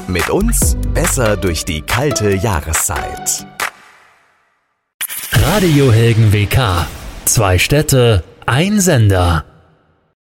Mit uns besser durch die kalte Jahreszeit. Radio Helgen WK. 2 Städte, ein Sender.